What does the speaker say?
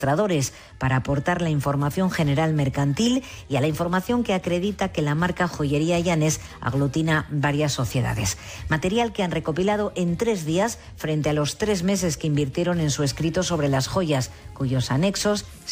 para aportar la información general mercantil y a la información que acredita que la marca Joyería Llanes aglutina varias sociedades. Material que han recopilado en 3 días frente a los 3 meses que invirtieron en su escrito sobre las joyas, cuyos anexos